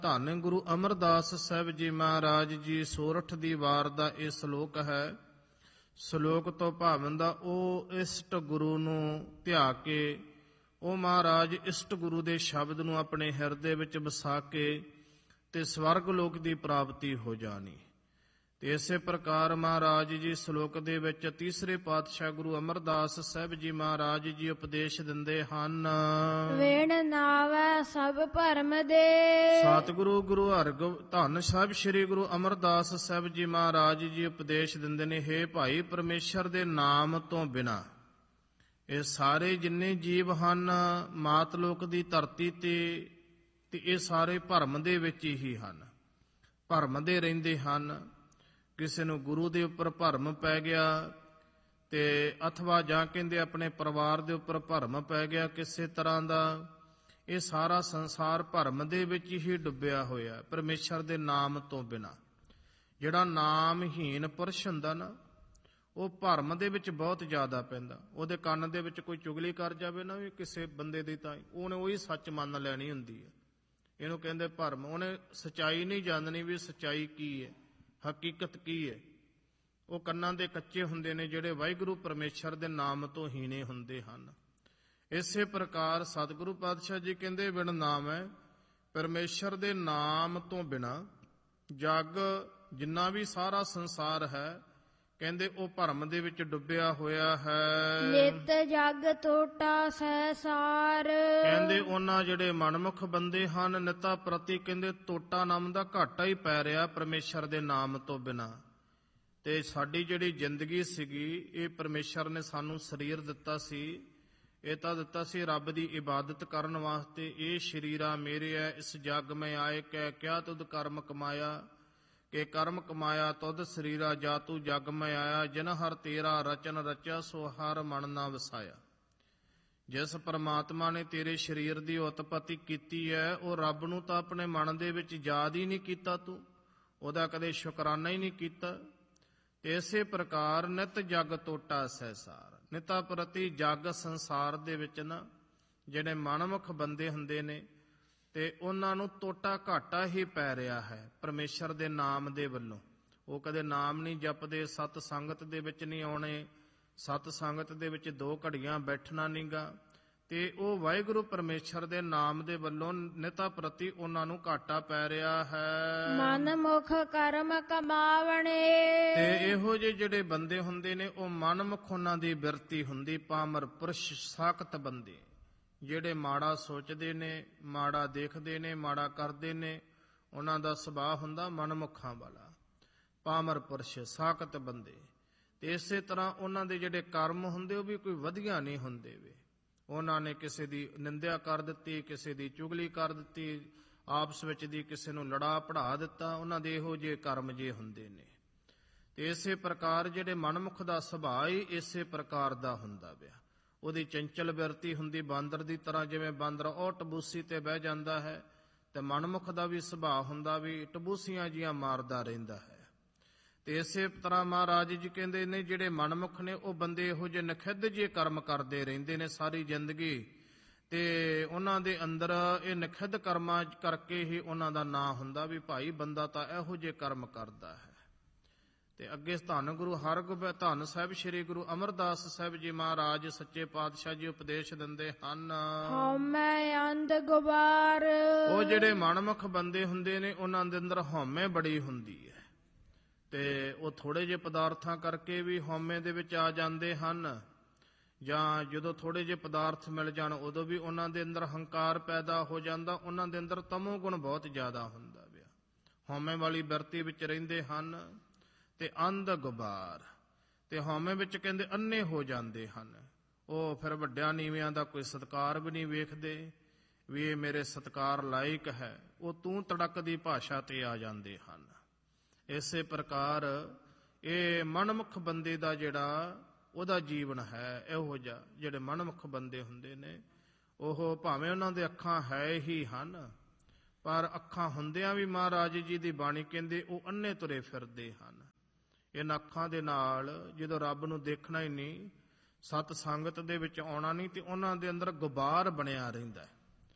ਧੰਨ ਗੁਰੂ ਅਮਰਦਾਸ ਸਾਹਿਬ ਜੀ ਮਹਾਰਾਜ ਜੀ ਸੋਰਠ ਦੀ ਵਾਰ ਦਾ ਇਹ ਸ਼ਲੋਕ ਹੈ। ਸ਼ਲੋਕ ਤੋਂ ਭਾਵੰਦਾ ਉਹ ਇਸ਼ਟ ਗੁਰੂ ਨੂੰ ਧਿਆ ਕੇ, ਉਹ ਮਹਾਰਾਜ ਇਸ਼ਟ ਗੁਰੂ ਦੇ ਸ਼ਬਦ ਨੂੰ ਆਪਣੇ ਹਿਰਦੇ ਵਿੱਚ ਵਸਾ ਕੇ ਤੇ ਸਵਰਗ ਲੋਕ ਦੀ ਪ੍ਰਾਪਤੀ ਹੋ ਜਾਣੀ। ਤੇ ਇਸੇ ਪ੍ਰਕਾਰ ਮਹਾਰਾਜ ਜੀ ਸ਼ਲੋਕ ਦੇ ਵਿੱਚ ਤੀਸਰੇ ਪਾਤਸ਼ਾਹ ਗੁਰੂ ਅਮਰਦਾਸ ਸਾਹਿਬ ਜੀ ਮਹਾਰਾਜ ਜੀ ਉਪਦੇਸ਼ ਦਿੰਦੇ ਹਨ। ਵੇਣ ਨਾਵੈ ਸਭ ਭਰਮ ਦੇ। ਸਤਿਗੁਰੂ ਗੁਰੂ ਹਰਗੋਬਿੰਦ ਧੰਨ ਸਾਹਿਬ ਸ੍ਰੀ ਗੁਰੂ ਅਮਰਦਾਸ ਸਾਹਿਬ ਜੀ ਮਹਾਰਾਜ ਜੀ ਉਪਦੇਸ਼ ਦਿੰਦੇ ਨੇ, ਹੇ ਭਾਈ ਪਰਮੇਸ਼ਰ ਦੇ ਨਾਮ ਤੋਂ ਬਿਨਾ ਇਹ ਸਾਰੇ ਜਿੰਨੇ ਜੀਵ ਹਨ ਮਾਤ ਲੋਕ ਦੀ ਧਰਤੀ ਤੇ ਇਹ ਸਾਰੇ ਭਰਮ ਦੇ ਵਿੱਚ ਹੀ ਹਨ, ਭਰਮ ਦੇ ਰਹਿੰਦੇ ਹਨ। ਕਿਸੇ ਨੂੰ ਗੁਰੂ ਦੇ ਉੱਪਰ ਭਰਮ ਪੈ ਗਿਆ ਤੇ ਅਥਵਾ ਜਾਂ ਕਹਿੰਦੇ ਆਪਣੇ ਪਰਿਵਾਰ ਦੇ ਉੱਪਰ ਭਰਮ ਪੈ ਗਿਆ ਕਿਸੇ ਤਰ੍ਹਾਂ ਦਾ। ਇਹ ਸਾਰਾ ਸੰਸਾਰ ਭਰਮ ਦੇ ਵਿੱਚ ਹੀ ਡੁੱਬਿਆ ਹੋਇਆ ਪਰਮੇਸ਼ਰ ਦੇ ਨਾਮ ਤੋਂ ਬਿਨਾ। ਜਿਹੜਾ ਨਾਮਹੀਨ ਪੁਰਸ਼ ਹੁੰਦਾ ਨਾ, ਉਹ ਭਰਮ ਦੇ ਵਿੱਚ ਬਹੁਤ ਜ਼ਿਆਦਾ ਪੈਂਦਾ। ਉਹਦੇ ਕੰਨ ਦੇ ਵਿੱਚ ਕੋਈ ਚੁਗਲੀ ਕਰ ਜਾਵੇ ਨਾ ਵੀ ਕਿਸੇ ਬੰਦੇ ਦੀ, ਤਾਂ ਉਹਨੇ ਉਹੀ ਸੱਚ ਮੰਨ ਲੈਣੀ ਹੁੰਦੀ ਹੈ। ਇਹਨੂੰ ਕਹਿੰਦੇ ਭਰਮ। ਉਹਨੇ ਸੱਚਾਈ ਨਹੀਂ ਜਾਣਨੀ ਵੀ ਸੱਚਾਈ ਕੀ ਹੈ, ਹਕੀਕਤ ਕੀ ਹੈ। ਉਹ ਕੰਨਾਂ ਦੇ ਕੱਚੇ ਹੁੰਦੇ ਨੇ ਜਿਹੜੇ ਵਾਹਿਗੁਰੂ ਪਰਮੇਸ਼ਰ ਦੇ ਨਾਮ ਤੋਂ ਹੀਣੇ ਹੁੰਦੇ ਹਨ। ਇਸੇ ਪ੍ਰਕਾਰ ਸਤਿਗੁਰੂ ਪਾਤਸ਼ਾਹ ਜੀ ਕਹਿੰਦੇ ਬਿਨ ਨਾਮ ਹੈ, ਪਰਮੇਸ਼ਰ ਦੇ ਨਾਮ ਤੋਂ ਬਿਨਾ ਜਗ ਜਿੰਨਾ ਵੀ ਸਾਰਾ ਸੰਸਾਰ ਹੈ ਕਹਿੰਦੇ ਉਹ ਭਰਮ ਦੇ ਵਿੱਚ ਡੁੱਬਿਆ ਹੋਇਆ ਹੈ। ਨਿਤ ਜਗ ਟੋਟਾ ਸਹਿਸਾਰ। ਕਹਿੰਦੇ ਉਹਨਾਂ ਜਿਹੜੇ ਮਨਮੁਖ ਬੰਦੇ ਹਨ ਨਿਤਾ ਪ੍ਰਤੀ ਕਹਿੰਦੇ ਟੋਟਾ ਨਾਮ ਦਾ ਘਾਟਾ ਹੀ ਪੈ ਰਿਹਾ ਪਰਮੇਸ਼ਰ ਦੇ ਨਾਮ ਤੋਂ ਬਿਨਾ। ਤੇ ਸਾਡੀ ਜਿਹੜੀ ਜ਼ਿੰਦਗੀ ਸੀਗੀ, ਇਹ ਪਰਮੇਸ਼ਰ ਨੇ ਸਾਨੂੰ ਸਰੀਰ ਦਿੱਤਾ ਸੀ, ਇਹ ਤਾਂ ਦਿੱਤਾ ਸੀ ਰੱਬ ਦੀ ਇਬਾਦਤ ਕਰਨ ਵਾਸਤੇ। ਇਹ ਸ਼ਰੀਰਾ ਮੇਰੇ ਐ ਇਸ ਜਗ ਮੈਂ ਆਏ ਕਹਿ ਕਿਆ ਤੁਧ ਕਰਮ ਕਮਾਇਆ, ਕਿ ਕਰਮ ਕਮਾਇਆ ਤੁਧ ਸਰੀਰਾ ਜਾ ਤੂੰ ਜਗ ਮੈਂ ਆਇਆ। ਜਿਨ ਹਰ ਤੇਰਾ ਰਚਨ ਰਚਿਆ ਸੋ ਹਰ ਮਨ ਨਾ ਵਸਾਇਆ। ਜਿਸ ਪਰਮਾਤਮਾ ਨੇ ਤੇਰੇ ਸਰੀਰ ਦੀ ਉਤਪਤੀ ਕੀਤੀ ਹੈ, ਉਹ ਰੱਬ ਨੂੰ ਤਾਂ ਆਪਣੇ ਮਨ ਦੇ ਵਿੱਚ ਯਾਦ ਹੀ ਨਹੀਂ ਕੀਤਾ, ਤੂੰ ਉਹਦਾ ਕਦੇ ਸ਼ੁਕਰਾਨਾ ਹੀ ਨਹੀਂ ਕੀਤਾ। ਤੇ ਇਸੇ ਪ੍ਰਕਾਰ ਨਿਤ ਜਗ ਟੋਟਾ ਸਹਿਸਾਰ। ਨਿਤਾ ਪ੍ਰਤੀ ਜਗ ਸੰਸਾਰ ਦੇ ਵਿੱਚ ਨਾ ਜਿਹੜੇ ਮਨਮੁਖ ਬੰਦੇ ਹੁੰਦੇ ਨੇ ਤੇ ਉਹਨਾਂ ਨੂੰ ਟੋਟਾ ਘਾਟਾ ਹੀ ਪੈ ਰਿਹਾ ਹੈ ਪਰਮੇਸ਼ਰ ਦੇ ਨਾਮ ਦੇ ਵੱਲੋਂ। ਉਹ ਕਦੇ ਨਾਮ ਨਹੀਂ ਜਪਦੇ, ਸਤ ਸੰਗਤ ਦੇ ਵਿੱਚ ਨਹੀਂ ਆਉਣੇ, ਸਤ ਸੰਗਤ ਦੇ ਵਿੱਚ 2 ਘੜੀਆਂ ਬੈਠਣਾ ਨਹੀਂਗਾ। ਤੇ ਉਹ ਵਾਹਿਗੁਰੂ ਪਰਮੇਸ਼ਰ ਦੇ ਨਾਮ ਦੇ ਵੱਲੋਂ ਨਿਤਾ ਪ੍ਰਤੀ ਉਹਨਾਂ ਨੂੰ ਘਾਟਾ ਪੈ ਰਿਹਾ ਹੈ। ਮਨ ਮੁਖ ਕਰਮ ਕਮਾਵਣੇ। ਤੇ ਇਹੋ ਜਿਹੇ ਜਿਹੜੇ ਬੰਦੇ ਹੁੰਦੇ ਨੇ ਉਹ ਮਨਮੁਖ ਉਹਨਾਂ ਦੀ ਬਿਰਤੀ ਹੁੰਦੀ, ਪਾਮਰ ਪੁਰਸ਼ ਸਾਖਤ ਬੰਦੇ ਜਿਹੜੇ ਮਾੜਾ ਸੋਚਦੇ ਨੇ, ਮਾੜਾ ਦੇਖਦੇ ਨੇ, ਮਾੜਾ ਕਰਦੇ ਨੇ। ਉਹਨਾਂ ਦਾ ਸੁਭਾਅ ਹੁੰਦਾ ਮਨਮੁਖਾਂ ਵਾਲਾ, ਪਾਮਰ ਪੁਰਸ਼ ਸਾਖਤ ਬੰਦੇ। ਤੇ ਇਸੇ ਤਰ੍ਹਾਂ ਉਹਨਾਂ ਦੇ ਜਿਹੜੇ ਕਰਮ ਹੁੰਦੇ ਉਹ ਵੀ ਕੋਈ ਵਧੀਆ ਨਹੀਂ ਹੁੰਦੇ ਵੇ। ਉਹਨਾਂ ਨੇ ਕਿਸੇ ਦੀ ਨਿੰਦਿਆ ਕਰ ਦਿੱਤੀ, ਕਿਸੇ ਦੀ ਚੁਗਲੀ ਕਰ ਦਿੱਤੀ, ਆਪਸ ਵਿੱਚ ਦੀ ਕਿਸੇ ਨੂੰ ਲੜਾ ਪੜਾ ਦਿੱਤਾ। ਉਹਨਾਂ ਦੇ ਇਹੋ ਜਿਹੇ ਕਰਮ ਜੇ ਹੁੰਦੇ ਨੇ। ਤੇ ਇਸੇ ਪ੍ਰਕਾਰ ਜਿਹੜੇ ਮਨਮੁਖ ਦਾ ਸੁਭਾਅ ਹੀ ਇਸੇ ਪ੍ਰਕਾਰ ਦਾ ਹੁੰਦਾ ਪਿਆ। ਉਹਦੀ ਚੰਚਲ ਬਿਰਤੀ ਹੁੰਦੀ ਬਾਂਦਰ ਦੀ ਤਰ੍ਹਾਂ। ਜਿਵੇਂ ਬਾਂਦਰ ਉਹ ਟਬੂਸੀ ਤੇ ਬਹਿ ਜਾਂਦਾ ਹੈ, ਤੇ ਮਨਮੁਖ ਦਾ ਵੀ ਸੁਭਾਅ ਹੁੰਦਾ ਵੀ ਟਬੂਸੀਆਂ ਜੀਆਂ ਮਾਰਦਾ ਰਹਿੰਦਾ ਹੈ। ਤੇ ਇਸੇ ਤਰ੍ਹਾਂ ਮਹਾਰਾਜ ਜੀ ਕਹਿੰਦੇ ਨੇ ਜਿਹੜੇ ਮਨਮੁਖ ਨੇ ਉਹ ਬੰਦੇ ਇਹੋ ਜਿਹੇ ਨਖਿੱਧ ਜਿਹੇ ਕਰਮ ਕਰਦੇ ਰਹਿੰਦੇ ਨੇ ਸਾਰੀ ਜ਼ਿੰਦਗੀ। ਤੇ ਉਹਨਾਂ ਦੇ ਅੰਦਰ ਇਹ ਨਖਿੱਧ ਕਰਮਾਂ ਕਰਕੇ ਹੀ ਉਹਨਾਂ ਦਾ ਨਾਂ ਹੁੰਦਾ ਵੀ ਭਾਈ ਬੰਦਾ ਤਾਂ ਇਹੋ ਜਿਹੇ ਕਰਮ ਕਰਦਾ ਹੈ। ਤੇ ਅੱਗੇ ਧੰਨ ਗੁਰੂ ਹਰਗੋਬਿੰਦ ਧੰਨ ਸਾਹਿਬ ਸ੍ਰੀ ਗੁਰੂ ਅਮਰਦਾਸ ਸਾਹਿਬ ਜੀ ਮਹਾਰਾਜ ਸੱਚੇ ਪਾਤਸ਼ਾਹ ਜੀ ਉਪਦੇਸ਼ ਦਿੰਦੇ ਹਨ। ਹਉਮੈ ਅੰਧ ਗੁਬਾਰ। ਉਹ ਜਿਹੜੇ ਮਨਮੁਖ ਬੰਦੇ ਹੁੰਦੇ ਨੇ ਉਹਨਾਂ ਦੇ ਅੰਦਰ ਹਉਮੈ ਬੜੀ ਹੁੰਦੀ ਹੈ। ਤੇ ਉਹ ਥੋੜੇ ਜਿਹੇ ਪਦਾਰਥਾਂ ਕਰਕੇ ਵੀ ਹਉਮੈ ਦੇ ਵਿੱਚ ਆ ਜਾਂਦੇ ਹਨ, ਜਾਂ ਜਦੋਂ ਥੋੜੇ ਜਿਹੇ ਪਦਾਰਥ ਮਿਲ ਜਾਣ ਉਦੋਂ ਵੀ ਉਹਨਾਂ ਦੇ ਅੰਦਰ ਹੰਕਾਰ ਪੈਦਾ ਹੋ ਜਾਂਦਾ। ਉਹਨਾਂ ਦੇ ਅੰਦਰ ਤਮੋ ਗੁਣ ਬਹੁਤ ਜ਼ਿਆਦਾ ਹੁੰਦਾ ਪਿਆ, ਹਉਮੈ ਵਾਲੀ ਬਿਰਤੀ ਵਿੱਚ ਰਹਿੰਦੇ ਹਨ। ਤੇ ਅੰਧ ਗੁਬਾਰ, ਤੇ ਹਉਮੈ ਵਿੱਚ ਕਹਿੰਦੇ ਅੰਨੇ ਹੋ ਜਾਂਦੇ ਹਨ। ਉਹ ਫਿਰ ਵੱਡਿਆਂ ਨੀਵਿਆਂ ਦਾ ਕੋਈ ਸਤਿਕਾਰ ਵੀ ਨਹੀਂ ਵੇਖਦੇ ਵੀ ਇਹ ਮੇਰੇ ਸਤਿਕਾਰ ਲਾਇਕ ਹੈ। ਉਹ ਤੂੰ ਤੜਕ ਦੀ ਭਾਸ਼ਾ ਤੇ ਆ ਜਾਂਦੇ ਹਨ। ਇਸੇ ਪ੍ਰਕਾਰ ਇਹ ਮਨਮੁਖ ਬੰਦੇ ਦਾ ਜਿਹੜਾ ਉਹਦਾ ਜੀਵਨ ਹੈ ਇਹੋ ਜਿਹਾ। ਜਿਹੜੇ ਮਨਮੁਖ ਬੰਦੇ ਹੁੰਦੇ ਨੇ ਉਹ ਭਾਵੇਂ ਉਹਨਾਂ ਦੇ ਅੱਖਾਂ ਹੈ ਹੀ ਹਨ, ਪਰ ਅੱਖਾਂ ਹੁੰਦਿਆਂ ਵੀ ਮਹਾਰਾਜ ਜੀ ਦੀ ਬਾਣੀ ਕਹਿੰਦੇ ਉਹ ਅੰਨੇ ਤੁਰੇ ਫਿਰਦੇ ਹਨ। ਇਹਨਾਂ ਅੱਖਾਂ ਦੇ ਨਾਲ ਜਦੋਂ ਰੱਬ ਨੂੰ ਦੇਖਣਾ ਹੀ ਨਹੀਂ, ਸਤ ਸੰਗਤ ਦੇ ਵਿੱਚ ਆਉਣਾ ਨਹੀਂ, ਤੇ ਉਹਨਾਂ ਦੇ ਅੰਦਰ ਗੁਬਾਰ ਬਣਿਆ ਰਹਿੰਦਾ ਹੈ।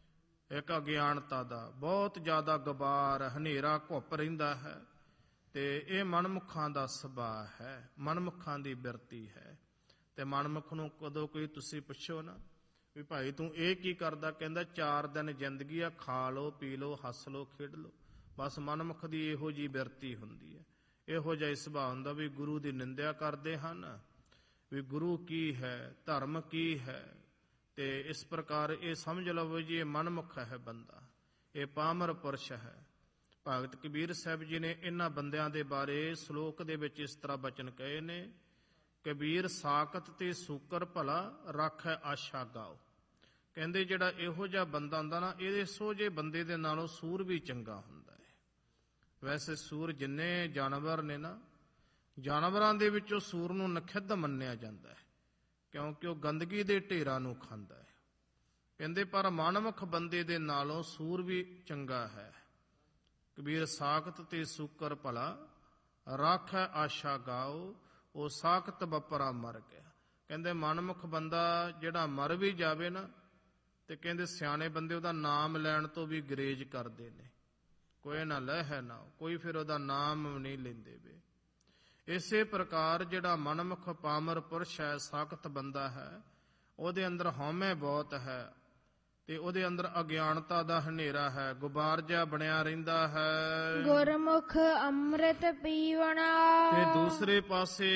ਇੱਕ ਅਗਿਆਨਤਾ ਦਾ ਬਹੁਤ ਜ਼ਿਆਦਾ ਗਬਾਰ ਹਨੇਰਾ ਘੁੱਪ ਰਹਿੰਦਾ ਹੈ, ਤੇ ਇਹ ਮਨਮੁਖਾਂ ਦਾ ਸੁਭਾਅ ਹੈ, ਮਨਮੁਖਾਂ ਦੀ ਬਿਰਤੀ ਹੈ। ਤੇ ਮਨਮੁਖ ਨੂੰ ਕਦੋਂ ਕੋਈ ਤੁਸੀਂ ਪੁੱਛੋ ਨਾ ਵੀ ਭਾਈ ਤੂੰ ਇਹ ਕੀ ਕਰਦਾ, ਕਹਿੰਦਾ 4 ਦਿਨ ਜ਼ਿੰਦਗੀ ਆ, ਖਾ ਲਓ ਪੀ ਲਓ ਹੱਸ ਲਓ ਖੇਡ ਲਓ। ਬਸ ਮਨਮੁਖ ਦੀ ਇਹੋ ਜਿਹੀ ਬਿਰਤੀ ਹੁੰਦੀ ਹੈ, ਇਹੋ ਜਿਹਾ ਸੁਭਾਅ ਹੁੰਦਾ ਵੀ ਗੁਰੂ ਦੀ ਨਿੰਦਿਆ ਕਰਦੇ ਹਨ, ਵੀ ਗੁਰੂ ਕੀ ਹੈ, ਧਰਮ ਕੀ ਹੈ। ਤੇ ਇਸ ਪ੍ਰਕਾਰ ਇਹ ਸਮਝ ਲਵੋ ਜੀ ਇਹ ਮਨਮੁਖ ਹੈ ਬੰਦਾ, ਇਹ ਪਾਮਰ ਪੁਰਸ਼ ਹੈ। ਭਗਤ ਕਬੀਰ ਸਾਹਿਬ ਜੀ ਨੇ ਇਹਨਾਂ ਬੰਦਿਆਂ ਦੇ ਬਾਰੇ ਸ਼ਲੋਕ ਦੇ ਵਿੱਚ ਇਸ ਤਰ੍ਹਾਂ ਬਚਨ ਕਹੇ ਨੇ, ਕਬੀਰ ਸਾਕਤ ਤੇ ਸੂਕਰ ਭਲਾ ਰਾਖੈ ਆਸ਼ਾ ਗਾਓ। ਕਹਿੰਦੇ ਜਿਹੜਾ ਇਹੋ ਜਿਹਾ ਬੰਦਾ ਹੁੰਦਾ ਨਾ, ਇਹਦੇ ਸੋਝੇ ਬੰਦੇ ਦੇ ਨਾਲੋਂ ਸੂਰ ਵੀ ਚੰਗਾ ਹੁੰਦਾ ਹੈ। ਵੈਸੇ ਸੂਰ ਜਿੰਨੇ ਜਾਨਵਰ ਨੇ ਨਾ, ਜਾਨਵਰਾਂ ਦੇ ਵਿੱਚੋਂ ਸੂਰ ਨੂੰ ਨਖਿੱਧ ਮੰਨਿਆ ਜਾਂਦਾ ਹੈ, ਕਿਉਂਕਿ ਉਹ ਗੰਦਗੀ ਦੇ ਢੇਰਾਂ ਨੂੰ ਖਾਂਦਾ ਹੈ। ਕਹਿੰਦੇ ਪਰ ਮਨਮੁਖ ਬੰਦੇ ਦੇ ਨਾਲੋਂ ਸੂਰ ਵੀ ਚੰਗਾ ਹੈ। ਕਬੀਰ ਸਾਖਤ ਤੇ ਸੂਕਰ ਭਲਾ ਰਾਖੈ ਆਸ਼ਾ ਗਾਓ, ਉਹ ਸਾਖਤ ਬਪਰਾ ਮਰ ਗਿਆ। ਕਹਿੰਦੇ ਮਨਮੁਖ ਬੰਦਾ ਜਿਹੜਾ ਮਰ ਵੀ ਜਾਵੇ ਨਾ, ਤੇ ਕਹਿੰਦੇ ਸਿਆਣੇ ਬੰਦੇ ਉਹਦਾ ਨਾਮ ਲੈਣ ਤੋਂ ਵੀ ਗਰੇਜ ਕਰਦੇ ਨੇ, ਕੋਈ ਨਾ ਲਹਿ ਨਾ, ਕੋਈ ਫਿਰ ਉਹਦਾ ਨਾਮ ਨਹੀਂ ਲੈਂਦੇ ਵੇ। ਇਸੇ ਪ੍ਰਕਾਰ ਜਿਹੜਾ ਮਨਮੁਖ ਪਾਮਰ ਪੁਰਸ਼ ਹੈ, ਸਾਖਤ ਬੰਦਾ ਹੈ, ਉਹਦੇ ਅੰਦਰ ਹਉਮੈ ਬਹੁਤ ਹੈ, ਤੇ ਉਹਦੇ ਅੰਦਰ ਅਗਿਆਨਤਾ ਦਾ ਹਨੇਰਾ ਹੈ, ਗੁਬਾਰ ਜਿਹਾ ਬਣਿਆ ਰਹਿੰਦਾ ਹੈ। ਗੁਰਮੁਖ ਅੰਮ੍ਰਿਤ ਪੀਵਣਾ। ਤੇ ਦੂਸਰੇ ਪਾਸੇ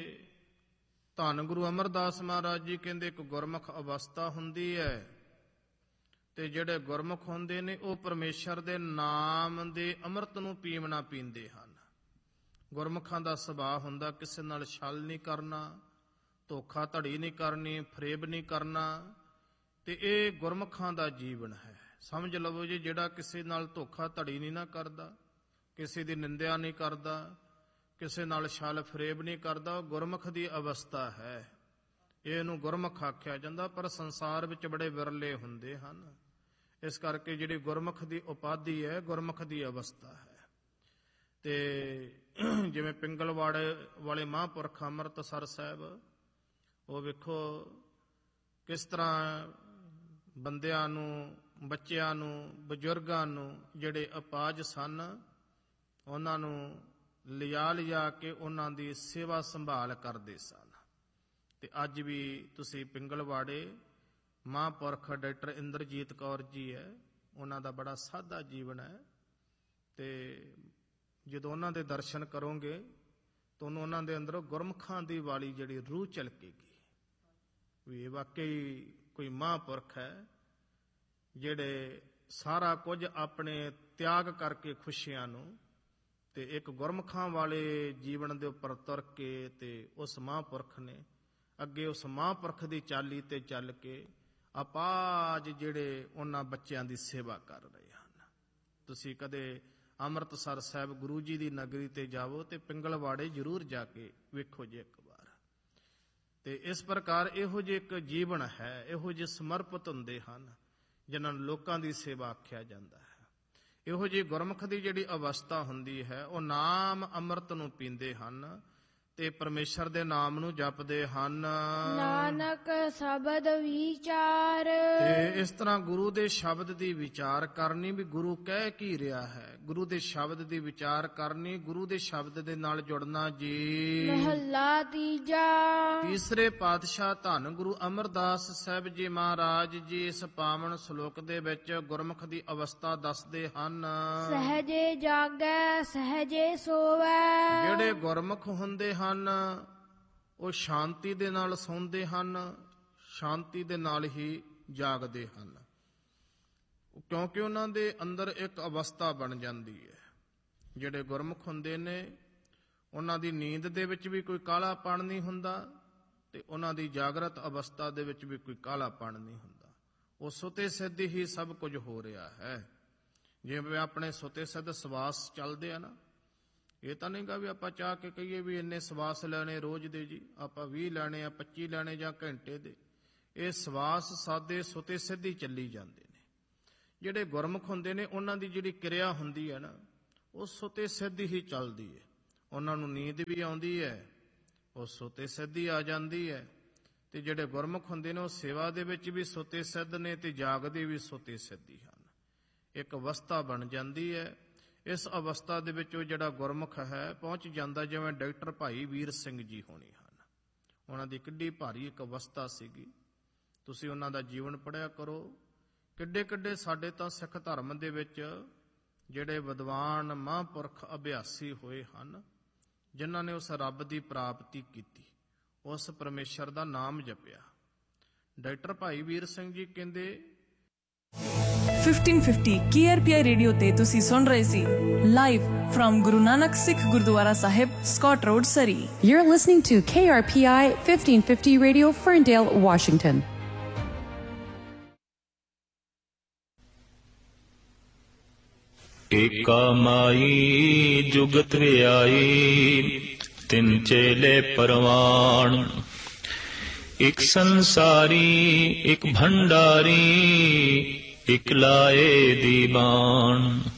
ਧੰਨ ਗੁਰੂ ਅਮਰਦਾਸ ਮਹਾਰਾਜ ਜੀ ਕਹਿੰਦੇ ਇੱਕ ਗੁਰਮੁਖ ਅਵਸਥਾ ਹੁੰਦੀ ਹੈ, ਤੇ ਜਿਹੜੇ ਗੁਰਮੁਖ ਹੁੰਦੇ ਨੇ ਉਹ ਪਰਮੇਸ਼ਰ ਦੇ ਨਾਮ ਦੇ ਅੰਮ੍ਰਿਤ ਨੂੰ ਪੀਵਣਾ ਪੀਂਦੇ ਹਨ। ਗੁਰਮੁਖਾਂ ਦਾ ਸੁਭਾਅ ਹੁੰਦਾ ਕਿਸੇ ਨਾਲ ਛਲ ਨਹੀਂ ਕਰਨਾ, ਧੋਖਾ ਧੜੀ ਨਹੀਂ ਕਰਨੀ, ਫਰੇਬ ਨਹੀਂ ਕਰਨਾ, ਤੇ ਇਹ ਗੁਰਮੁਖਾਂ ਦਾ ਜੀਵਨ ਹੈ। ਸਮਝ ਲਵੋ ਜੀ ਜਿਹੜਾ ਕਿਸੇ ਨਾਲ ਧੋਖਾ ਧੜੀ ਨਹੀਂ ਨਾ ਕਰਦਾ, ਕਿਸੇ ਦੀ ਨਿੰਦਿਆ ਨਹੀਂ ਕਰਦਾ, ਕਿਸੇ ਨਾਲ ਛਲ ਫਰੇਬ ਨਹੀਂ ਕਰਦਾ, ਉਹ ਗੁਰਮੁਖ ਦੀ ਅਵਸਥਾ ਹੈ। ਇਹਨੂੰ ਗੁਰਮੁਖ ਆਖਿਆ ਜਾਂਦਾ, ਪਰ ਸੰਸਾਰ ਵਿੱਚ ਬੜੇ ਵਿਰਲੇ ਹੁੰਦੇ ਹਨ। ਇਸ ਕਰਕੇ ਜਿਹੜੀ ਗੁਰਮੁਖ ਦੀ ਉਪਾਧੀ ਹੈ, ਗੁਰਮੁਖ ਦੀ ਅਵਸਥਾ ਹੈ। ਤੇ ਜਿਵੇਂ ਪਿੰਗਲਵਾੜੇ ਵਾਲੇ ਮਹਾਂਪੁਰਖ ਅੰਮ੍ਰਿਤਸਰ ਸਾਹਿਬ, ਉਹ ਵੇਖੋ ਕਿਸ ਤਰ੍ਹਾਂ ਬੰਦਿਆਂ ਨੂੰ, ਬੱਚਿਆਂ ਨੂੰ, ਬਜ਼ੁਰਗਾਂ ਨੂੰ ਜਿਹੜੇ ਅਪਾਹਜ ਸਨ ਉਹਨਾਂ ਨੂੰ ਲਿਜਾ ਕੇ ਉਹਨਾਂ ਦੀ ਸੇਵਾ ਸੰਭਾਲ ਕਰਦੇ ਸਨ। ਤੇ ਅੱਜ ਵੀ ਤੁਸੀਂ ਪਿੰਗਲਵਾੜੇ ਮਹਾਂਪੁਰਖ ਡਾਕਟਰ ਇੰਦਰਜੀਤ ਕੌਰ ਜੀ ਹੈ, ਉਹਨਾਂ ਦਾ ਬੜਾ ਸਾਦਾ ਜੀਵਨ ਹੈ, ਤੇ ਜਦੋਂ ਉਹਨਾਂ ਦੇ ਦਰਸ਼ਨ ਕਰੋਗੇ ਤੁਹਾਨੂੰ ਉਹਨਾਂ ਦੇ ਅੰਦਰੋਂ ਗੁਰਮੁਖਾਂ ਦੀ ਵਾਲੀ ਜਿਹੜੀ ਰੂਹ ਝਲਕੇਗੀ ਵੀ ਇਹ ਵਾਕਈ ਕੋਈ ਮਹਾਂਪੁਰਖ ਹੈ ਜਿਹੜੇ ਸਾਰਾ ਕੁਝ ਆਪਣੇ ਤਿਆਗ ਕਰਕੇ ਖੁਸ਼ੀਆਂ ਨੂੰ ਤੇ ਇੱਕ ਗੁਰਮੁਖਾਂ ਵਾਲੇ ਜੀਵਨ ਦੇ ਉੱਪਰ ਤੁਰ ਕੇ ਤੇ ਉਸ ਮਹਾਂਪੁਰਖ ਨੇ ਅੱਗੇ ਉਸ ਮਹਾਂਪੁਰਖ ਦੀ ਚਾਲੀ ਤੇ ਚੱਲ ਕੇ ਅਪਾਜ ਜਿਹੜੇ ਉਹਨਾਂ ਬੱਚਿਆਂ ਦੀ ਸੇਵਾ ਕਰ ਰਹੇ ਹਨ। ਤੁਸੀਂ ਕਦੇ ਅੰਮ੍ਰਿਤਸਰ ਸਾਹਿਬ ਗੁਰੂ ਜੀ ਦੀ ਨਗਰੀ ਤੇ ਜਾਵੋ ਤੇ ਪਿੰਗਲਵਾੜੇ ਜ਼ਰੂਰ ਜਾ ਕੇ ਵੇਖੋ ਜੇ ਇੱਕ ਵਾਰ। ਤੇ ਇਸ ਪ੍ਰਕਾਰ ਇਹੋ ਜਿਹੇ ਇੱਕ ਜੀਵਨ ਹੈ, ਇਹੋ ਜਿਹੇ ਸਮਰਪਿਤ ਹੁੰਦੇ ਹਨ ਜਿਨ੍ਹਾਂ ਨੂੰ ਲੋਕਾਂ ਦੀ ਸੇਵਾ ਆਖਿਆ ਜਾਂਦਾ ਹੈ। ਇਹੋ ਜਿਹੀ ਗੁਰਮੁਖ ਦੀ ਜਿਹੜੀ ਅਵਸਥਾ ਹੁੰਦੀ ਹੈ, ਉਹ ਨਾਮ ਅੰਮ੍ਰਿਤ ਨੂੰ ਪੀਂਦੇ ਹਨ ਤੇ ਪਰਮੇਸ਼ਰ ਦੇ ਨਾਮ ਨੂੰ ਜਪਦੇ ਹਨ। ਨਾਨਕ ਸ਼ਬਦ ਵਿਚਾਰ। ਤੇ ਇਸ ਤਰ੍ਹਾਂ ਗੁਰੂ ਦੇ ਸ਼ਬਦ ਦੀ ਵਿਚਾਰ ਕਰਨੀ ਵੀ ਗੁਰੂ ਕਹਿ ਕੀ ਰਿਹਾ ਹੈ, ਗੁਰੂ ਦੇ ਸ਼ਬਦ ਦੀ ਵਿਚਾਰ ਕਰਨੀ, ਗੁਰੂ ਦੇ ਸ਼ਬਦ ਦੇ ਨਾਲ ਜੁੜਨਾ ਜੀ। ਮਹੱਲਾ ਤੀਜਾ। ਤੀਸਰੇ ਪਾਤਸ਼ਾਹ ਧੰਨ ਗੁਰੂ ਅਮਰਦਾਸ ਸਾਹਿਬ ਜੀ ਮਹਾਰਾਜ ਜੀ ਇਸ ਪਾਵਨ ਸ਼ਲੋਕ ਦੇ ਵਿੱਚ ਗੁਰਮੁਖ ਦੀ ਅਵਸਥਾ ਦੱਸਦੇ ਹਨ। ਸਹਜੇ ਜਾਗੈ ਸਹਜੇ ਸੋਵੈ। ਜਿਹੜੇ ਗੁਰਮੁਖ ਹੁੰਦੇ ਹਨ ਉਹ ਸ਼ਾਂਤੀ ਦੇ ਨਾਲ ਸੌਂਦੇ ਹਨ, ਸ਼ਾਂਤੀ ਦੇ ਨਾਲ ਹੀ ਜਾਗਦੇ ਹਨ, ਕਿਉਂਕਿ ਉਹਨਾਂ ਦੇ ਅੰਦਰ ਇੱਕ ਅਵਸਥਾ ਬਣ ਜਾਂਦੀ ਹੈ। ਜਿਹੜੇ ਗੁਰਮੁਖ ਹੁੰਦੇ ਨੇ ਉਹਨਾਂ ਦੀ ਨੀਂਦ ਦੇ ਵਿੱਚ ਵੀ ਕੋਈ ਕਾਲਾਪਣ ਨਹੀਂ ਹੁੰਦਾ ਤੇ ਉਹਨਾਂ ਦੀ ਜਾਗਰਤ ਅਵਸਥਾ ਦੇ ਵਿੱਚ ਵੀ ਕੋਈ ਕਾਲਾਪਣ ਨਹੀਂ ਹੁੰਦਾ। ਉਹ ਸੁਤੇ ਸਿੱਧ ਹੀ ਸਭ ਕੁਝ ਹੋ ਰਿਹਾ ਹੈ। ਜਿਵੇਂ ਆਪਣੇ ਸੁਤੇ ਸਿੱਧ ਸਵਾਸ ਚੱਲਦੇ ਆ ਨਾ, ਇਹ ਤਾਂ ਨਹੀਂਗਾ ਵੀ ਆਪਾਂ ਚਾਹ ਕੇ ਕਹੀਏ ਵੀ ਇੰਨੇ ਸਵਾਸ ਲੈਣੇ ਰੋਜ਼ ਦੇ ਜੀ, ਆਪਾਂ 20 ਲੈਣੇ ਆ, 25 ਲੈਣੇ ਜਾਂ ਘੰਟੇ ਦੇ। ਇਹ ਸਵਾਸ ਸਾਦੇ ਸੁਤੇ ਸਿੱਧ ਹੀ ਚੱਲੀ ਜਾਂਦੇ ਨੇ। ਜਿਹੜੇ ਗੁਰਮੁਖ ਹੁੰਦੇ ਨੇ ਉਹਨਾਂ ਦੀ ਜਿਹੜੀ ਕਿਰਿਆ ਹੁੰਦੀ ਹੈ ਨਾ, ਉਹ ਸੁਤੇ ਸਿੱਧ ਹੀ ਚੱਲਦੀ ਹੈ। ਉਹਨਾਂ ਨੂੰ ਨੀਂਦ ਵੀ ਆਉਂਦੀ ਹੈ, ਉਹ ਸੁਤੇ ਸਿੱਧ ਹੀ ਆ ਜਾਂਦੀ ਹੈ। ਤੇ ਜਿਹੜੇ ਗੁਰਮੁਖ ਹੁੰਦੇ ਨੇ ਉਹ ਸੇਵਾ ਦੇ ਵਿੱਚ ਵੀ ਸੁਤੇ ਸਿੱਧ ਨੇ ਤੇ ਜਾਗਦੇ ਵੀ ਸੁਤੇ ਸਿੱਧ ਹੀ ਹਨ। ਇੱਕ ਅਵਸਥਾ ਬਣ ਜਾਂਦੀ ਹੈ। ਇਸ ਅਵਸਥਾ ਦੇ ਵਿੱਚ ਉਹ ਜਿਹੜਾ ਗੁਰਮੁਖ ਹੈ ਪਹੁੰਚ ਜਾਂਦਾ, ਜਿਵੇਂ ਡਾਕਟਰ ਭਾਈ ਵੀਰ ਸਿੰਘ ਜੀ ਹੋਣੀ ਹਨ। ਉਹਨਾਂ ਦੀ ਕਿੱਡੀ ਭਾਰੀ ਇੱਕ ਅਵਸਥਾ ਸੀਗੀ। ਤੁਸੀਂ ਉਹਨਾਂ ਦਾ ਜੀਵਨ ਪੜ੍ਹਿਆ ਕਰੋ। ਕਿੱਡੇ ਕਿੱਡੇ ਸਾਡੇ ਤਾਂ ਸਿੱਖ ਧਰਮ ਦੇ ਵਿੱਚ ਜਿਹੜੇ ਵਿਦਵਾਨ ਮਹਾਂਪੁਰਖ ਅਭਿਆਸੀ ਹੋਏ ਹਨ, ਜਿਨ੍ਹਾਂ ਨੇ ਉਸ ਰੱਬ ਦੀ ਪ੍ਰਾਪਤੀ ਕੀਤੀ, ਉਸ ਪਰਮੇਸ਼ਰ ਦਾ ਨਾਮ ਜਪਿਆ। ਡਾਕਟਰ ਭਾਈ ਵੀਰ ਸਿੰਘ ਜੀ ਕਹਿੰਦੇ 1550 KRPI ਰੇਡੀਓ ਤੇ ਤੁਸੀਂ ਸੁਣ ਰਹੇ ਸੀ live firm Guru Nanak Sikh Gurdwara Sahib, Scott road, Surrey. You're listening to KRPI 1550 Radio, Ferndale, Washington. ਏਕਾ ਮਾਈ ਜੁਗਤ ਵਿਆਈ, ਤਿੰਨ ਚੇਲੇ ਪਰਵਾਣ। ਇੱਕ ਸੰਸਾਰੀ ਇੱਕ ਭੰਡਾਰੀ, ਇੱਕ ਲਾਏ ਦੀਵਾਨ।